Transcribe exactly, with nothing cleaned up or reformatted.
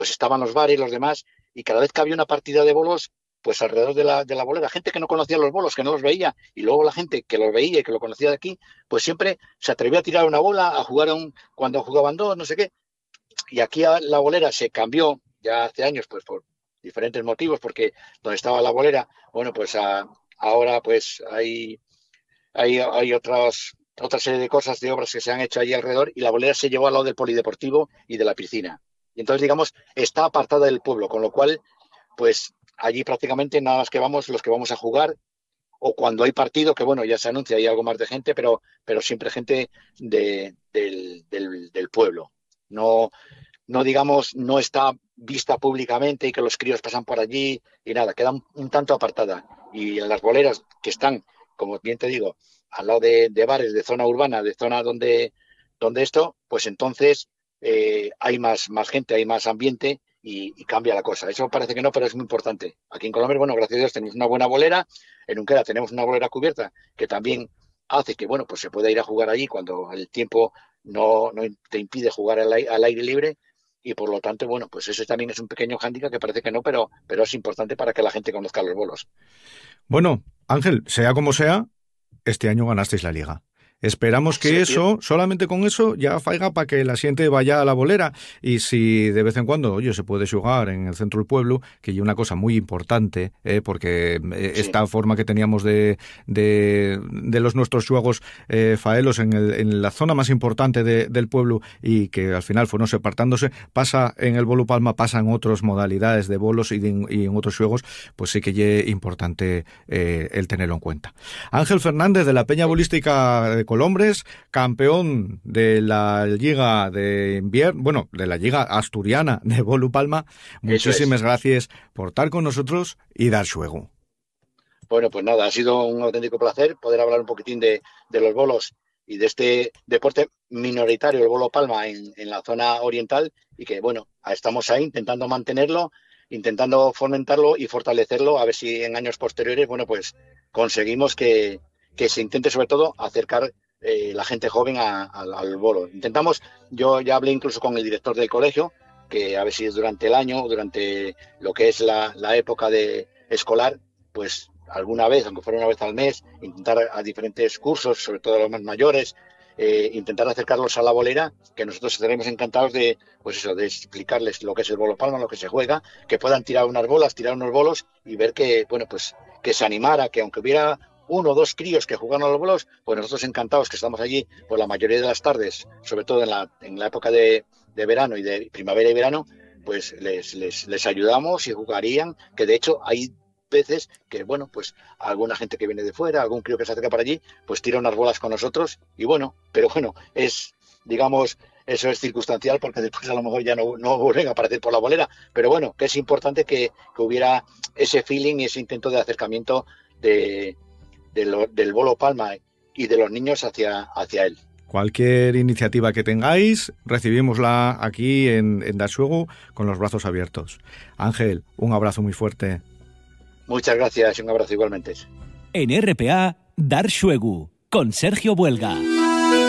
pues estaban los bares y los demás, y cada vez que había una partida de bolos, pues alrededor de la, de la bolera, gente que no conocía los bolos, que no los veía, y luego la gente que los veía y que lo conocía de aquí, pues siempre se atrevía a tirar una bola, a jugar a un, cuando jugaban dos, no sé qué. Y aquí la bolera se cambió ya hace años, pues por diferentes motivos, porque donde estaba la bolera, bueno, pues a, ahora pues hay, hay, hay otras, otra serie de cosas, de obras que se han hecho allí alrededor, y la bolera se llevó al lado del polideportivo y de la piscina. Y entonces, digamos, está apartada del pueblo, con lo cual, pues allí prácticamente nada más que vamos los que vamos a jugar, o cuando hay partido, que bueno, ya se anuncia, hay algo más de gente, pero, pero siempre gente de, del, del, del pueblo. No, no digamos, no está vista públicamente y que los críos pasan por allí y nada, queda un, un tanto apartada. Y en las boleras que están, como bien te digo, al lado de, de bares, de zona urbana, de zona donde, donde esto, pues entonces eh, hay más, más gente, hay más ambiente y, y cambia la cosa. Eso parece que no, pero es muy importante. Aquí en Colombia, bueno, gracias a Dios tenemos una buena bolera, en Unquera tenemos una bolera cubierta que también hace que, bueno, pues se pueda ir a jugar allí cuando el tiempo no, no te impide jugar al, al aire libre. Y por lo tanto, bueno, pues eso también es un pequeño hándicap que parece que no, pero, pero es importante para que la gente conozca los bolos. Bueno, Ángel, sea como sea, este año ganasteis la Liga. Esperamos que Sí, eso, solamente con eso, ya faiga para que la xente vaya a la bolera. Y si de vez en cuando, oye, se puede xogar en el centro del pueblo, que es una cosa muy importante, eh, porque sí. esta forma que teníamos de, de, de los nuestros xuegos eh, faelos en, el, en la zona más importante de, del pueblo y que al final fueron separtándose, pasa en el Bolo Palma, pasan otras modalidades de bolos y, de, y en otros xuegos, pues sí que es importante eh, el tenerlo en cuenta. Ángel Fernández, de la Peña Bolística de Colombres, campeón de la Liga de Invierno, bueno, de la Liga Asturiana de Bolo Palma. Muchísimas es. gracias por estar con nosotros y dar juego. Bueno, pues nada, ha sido un auténtico placer poder hablar un poquitín de, de los bolos y de este deporte minoritario, el Bolo Palma, en, en la zona oriental, y que, bueno, estamos ahí intentando mantenerlo, intentando fomentarlo y fortalecerlo, a ver si en años posteriores, bueno, pues conseguimos que, que se intente sobre todo acercar eh, la gente joven a, a, al bolo. Intentamos, yo ya hablé incluso con el director del colegio, que a ver si durante el año, durante lo que es la, la época de escolar, pues alguna vez, aunque fuera una vez al mes, intentar a diferentes cursos, sobre todo a los más mayores, eh, intentar acercarlos a la bolera, que nosotros estaremos encantados de, pues eso, de explicarles lo que es el Bolo Palma, lo que se juega, que puedan tirar unas bolas, tirar unos bolos y ver que, bueno, pues que se animara, que aunque hubiera uno o dos críos que jugaban a los bolos, pues nosotros encantados que estamos allí por la mayoría de las tardes, sobre todo en la, en la época de, de verano y de primavera y verano, pues les, les, les ayudamos y jugarían, que de hecho hay veces que, bueno, pues alguna gente que viene de fuera, algún crío que se acerca para allí, pues tira unas bolas con nosotros y bueno, pero bueno, es, digamos, eso es circunstancial porque después a lo mejor ya no, no vuelven a aparecer por la bolera, pero bueno, que es importante que, que hubiera ese feeling y ese intento de acercamiento de, de lo, del Bolo Palma y de los niños hacia, hacia él. Cualquier iniciativa que tengáis, recibimosla aquí en, en Darsuego con los brazos abiertos. Ángel, un abrazo muy fuerte. Muchas gracias y un abrazo igualmente. En R P A, Dar Xuegu, con Sergio Buelga.